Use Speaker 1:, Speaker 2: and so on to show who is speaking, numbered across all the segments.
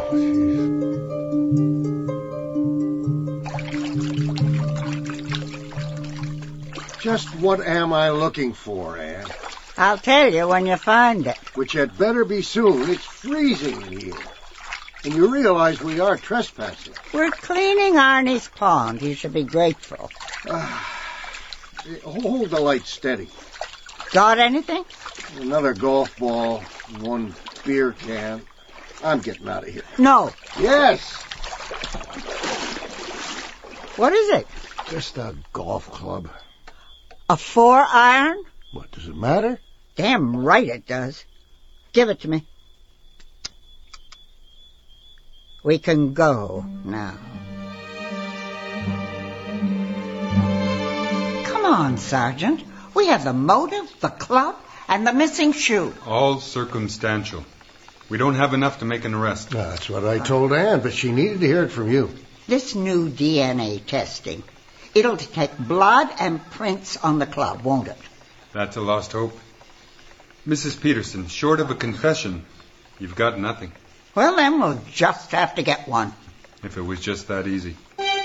Speaker 1: Just what am I looking for, Ann?
Speaker 2: I'll tell you when you find it.
Speaker 1: Which had better be soon. It's freezing in here. And you realize we are trespassing.
Speaker 2: We're cleaning Arnie's pond. You should be grateful.
Speaker 1: Hold the light steady.
Speaker 2: Got anything?
Speaker 1: Another golf ball, one beer can. I'm getting out of here.
Speaker 2: No.
Speaker 1: Yes.
Speaker 2: What is it?
Speaker 1: Just a golf club.
Speaker 2: A 4-iron?
Speaker 1: What, does it matter?
Speaker 2: Damn right it does. Give it to me. We can go now. Come on, Sergeant. We have the motive, the club, and the missing shoe.
Speaker 3: All circumstantial. We don't have enough to make an arrest.
Speaker 1: That's what I told Ann, but she needed to hear it from you.
Speaker 2: This new DNA testing, it'll detect blood and prints on the club, won't it?
Speaker 3: That's a lost hope. Mrs. Peterson, short of a confession, you've got nothing.
Speaker 2: Well, then we'll just have to get one.
Speaker 3: If it was just that easy.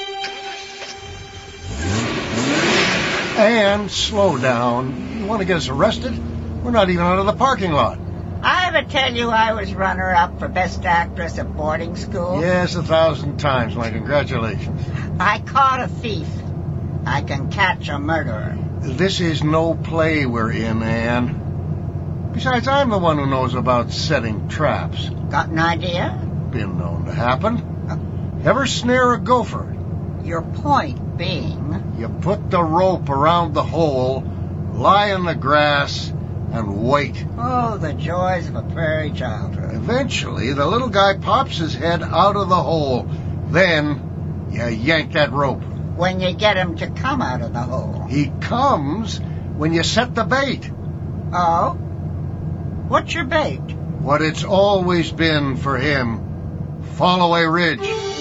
Speaker 1: Ann, slow down. You want to get us arrested? We're not even out of the parking lot.
Speaker 2: I ever tell you I was runner-up for Best Actress at boarding school?
Speaker 1: Yes, 1,000 times. My congratulations.
Speaker 2: I caught a thief. I can catch a murderer.
Speaker 1: This is no play we're in, Ann. Besides, I'm the one who knows about setting traps.
Speaker 2: Got an idea?
Speaker 1: Been known to happen. Ever snare a gopher?
Speaker 2: Your point being?
Speaker 1: You put the rope around the hole, lie in the grass, and wait.
Speaker 2: Oh, the joys of a prairie childhood.
Speaker 1: Eventually, the little guy pops his head out of the hole. Then, you yank that rope.
Speaker 2: When you get him to come out of the hole.
Speaker 1: He comes when you set the bait.
Speaker 2: Oh? What's your bait?
Speaker 1: What it's always been for him. Fallaway Ridge.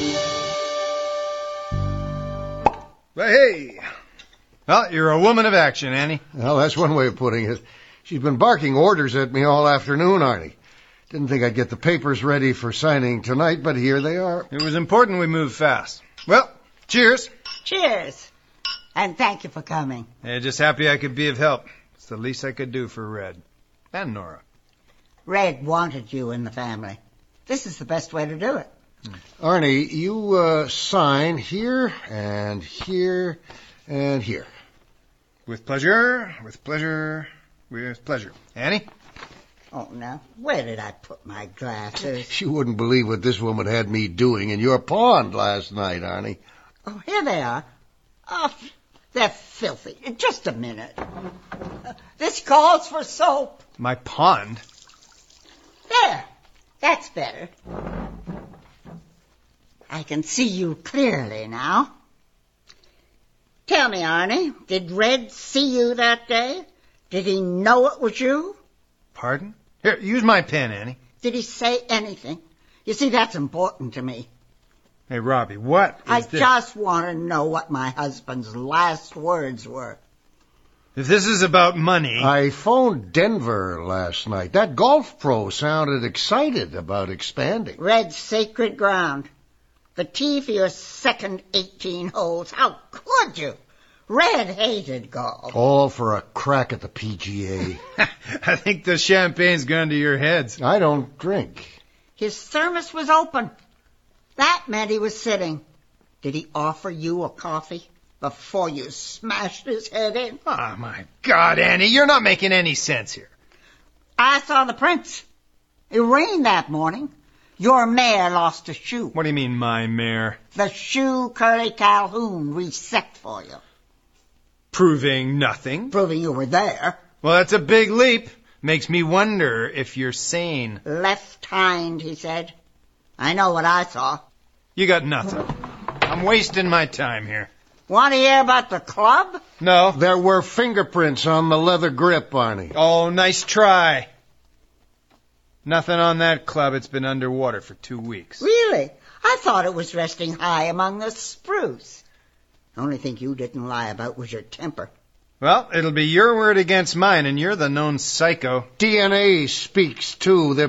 Speaker 4: Hey! Well, you're a woman of action, Annie.
Speaker 1: Well, that's one way of putting it. She's been barking orders at me all afternoon, Arnie. Didn't think I'd get the papers ready for signing tonight, but here they are.
Speaker 4: It was important we move fast. Well, cheers.
Speaker 2: Cheers. And thank you for coming.
Speaker 4: Just happy I could be of help. It's the least I could do for Red. And Nora.
Speaker 2: Red wanted you in the family. This is the best way to do it.
Speaker 1: Arnie, you sign here and here and here.
Speaker 4: With pleasure, with pleasure, with pleasure. Annie?
Speaker 2: Oh, now, where did I put my glasses?
Speaker 1: You wouldn't believe what this woman had me doing in your pond last night, Arnie.
Speaker 2: Oh, here they are. Oh, they're filthy. Just a minute. This calls for soap.
Speaker 4: My pond?
Speaker 2: There. That's better. I can see you clearly now. Tell me, Arnie, did Red see you that day? Did he know it was you?
Speaker 4: Pardon? Here, use my pen, Annie.
Speaker 2: Did he say anything? You see, that's important to me.
Speaker 4: Hey, Robbie, what is
Speaker 2: I
Speaker 4: this?
Speaker 2: just want to know what my husband's last words were.
Speaker 4: If this is about money...
Speaker 1: I phoned Denver last night. That golf pro sounded excited about expanding.
Speaker 2: Red's sacred ground. The tee for your second 18 holes. How could you? Red hated golf.
Speaker 1: All for a crack at the PGA.
Speaker 4: I think the champagne's gone to your heads.
Speaker 1: I don't drink.
Speaker 2: His thermos was open. That meant he was sitting. Did he offer you a coffee before you smashed his head in?
Speaker 4: Oh, my God, Annie, you're not making any sense here.
Speaker 2: I saw the prints. It rained that morning. Your mare lost a shoe.
Speaker 4: What do you mean, my mare?
Speaker 2: The shoe Curly Calhoun reset for you.
Speaker 4: Proving nothing.
Speaker 2: Proving you were there.
Speaker 4: Well, that's a big leap. Makes me wonder if you're sane.
Speaker 2: Left hind, he said. I know what I saw.
Speaker 4: You got nothing. I'm wasting my time here.
Speaker 2: Want to hear about the club?
Speaker 4: No.
Speaker 1: There were fingerprints on the leather grip, Arnie.
Speaker 4: Oh, nice try. Nothing on that club. It's been underwater for 2 weeks.
Speaker 2: Really? I thought it was resting high among the spruce. The only thing you didn't lie about was your temper.
Speaker 4: Well, it'll be your word against mine, and you're the known psycho.
Speaker 1: DNA speaks, too. They're